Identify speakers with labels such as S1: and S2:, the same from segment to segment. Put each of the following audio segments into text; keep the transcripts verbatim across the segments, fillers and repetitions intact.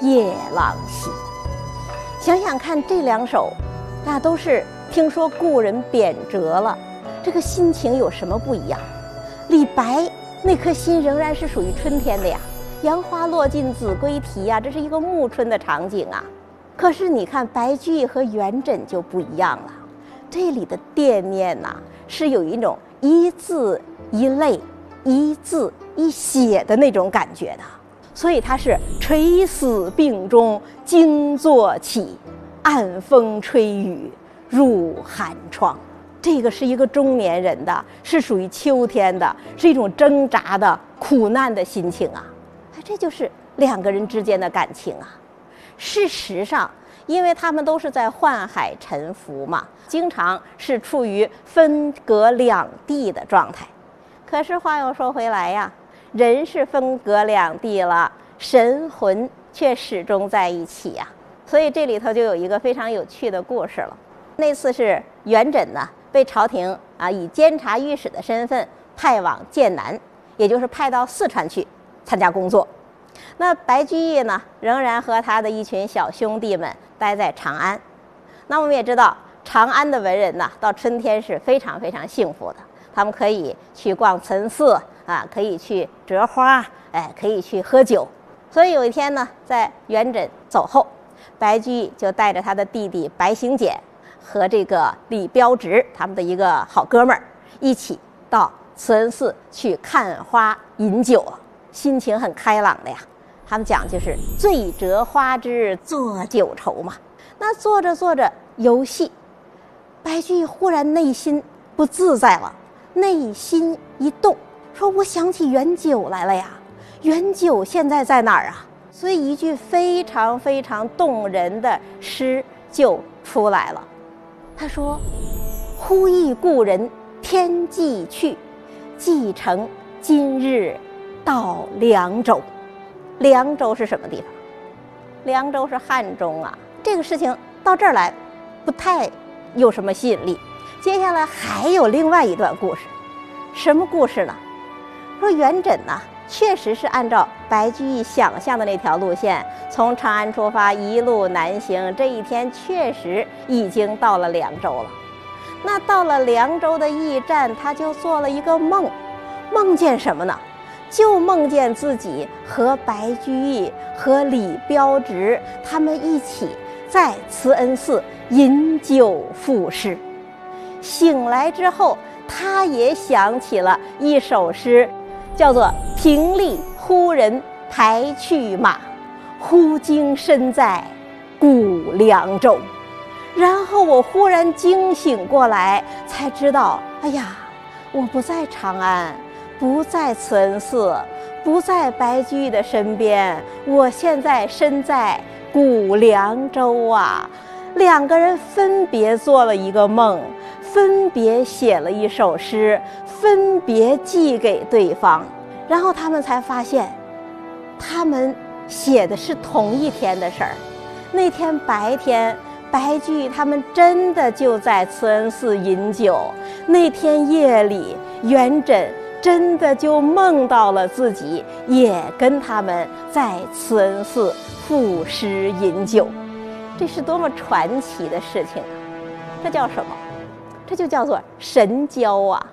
S1: 夜郎西》。想想看，这两首那都是听说故人贬谪了，这个心情有什么不一样？李白那颗心仍然是属于春天的呀，杨花落尽子规啼呀，这是一个暮春的场景啊。可是你看白居易和元稹就不一样了，这里的惦念呐、啊，是有一种一字一泪、一字一血的那种感觉的。所以他是垂死病中惊坐起，暗风吹雨入寒窗。这个是一个中年人的，是属于秋天的，是一种挣扎的苦难的心情啊。这就是两个人之间的感情啊。事实上因为他们都是在宦海沉浮嘛，经常是处于分隔两地的状态。可是话又说回来呀，人是分隔两地了，神魂却始终在一起呀。所以这里头就有一个非常有趣的故事了。那次是元稹呢被朝廷啊以监察御史的身份派往剑南，也就是派到四川去参加工作。那白居易呢仍然和他的一群小兄弟们待在长安。那我们也知道长安的文人呢到春天是非常非常幸福的，他们可以去逛慈恩寺啊，可以去折花，哎，可以去喝酒。所以有一天呢，在元稹走后，白居易就带着他的弟弟白行简和这个李标直他们的一个好哥们儿一起到慈恩寺去看花饮酒，心情很开朗的呀。他们讲就是醉折花枝作酒愁嘛。那做着做着游戏，白居易忽然内心不自在了，内心一动，说我想起元九来了呀，元九现在在哪儿啊？所以一句非常非常动人的诗就出来了。他说：忽忆故人天际去，寄程今日到凉州。凉州是什么地方？凉州是汉中啊。这个事情到这儿来不太有什么吸引力。接下来还有另外一段故事。什么故事呢？说元稹呢确实是按照白居易想象的那条路线，从长安出发一路南行，这一天确实已经到了凉州了。那到了凉州的驿站，他就做了一个梦。梦见什么呢？就梦见自己和白居易和李标直他们一起在慈恩寺饮酒赋诗。醒来之后，他也想起了一首诗，叫做平丽忽人排去马，忽惊身在古凉州。然后我忽然惊醒过来，才知道，哎呀，我不在长安，不在慈恩寺，不在白居易的身边，我现在身在古凉州啊。两个人分别做了一个梦，分别写了一首诗，分别寄给对方，然后他们才发现他们写的是同一天的事儿。那天白天白居易他们真的就在慈恩寺饮酒，那天夜里元稹真的就梦到了自己也跟他们在慈恩寺赋诗饮酒。这是多么传奇的事情啊！这叫什么？这就叫做神交啊！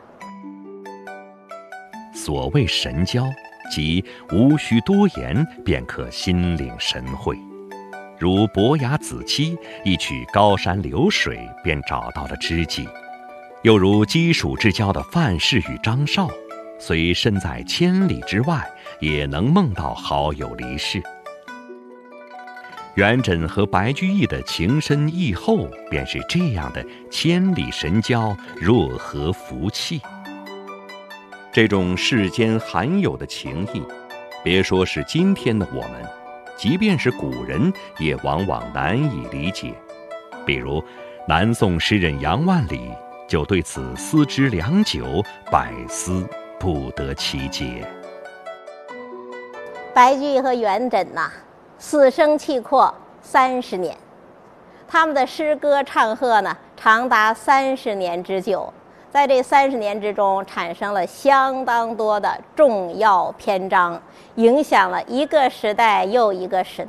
S2: 所谓神交，即无需多言便可心领神会。如伯牙子期一曲高山流水便找到了知己，又如鸡黍之交的范氏与张绍，虽身在千里之外，也能梦到好友离世。元稹和白居易的情深意厚，便是这样的千里神交，若合福气。这种世间罕有的情谊，别说是今天的我们，即便是古人也往往难以理解。比如南宋诗人杨万里就对此思之良久，百思不得其解。
S1: 白居易和元稹呐、啊，死生契阔三十年，他们的诗歌唱和呢，长达三十年之久。在这三十年之中，产生了相当多的重要篇章，影响了一个时代又一个时代。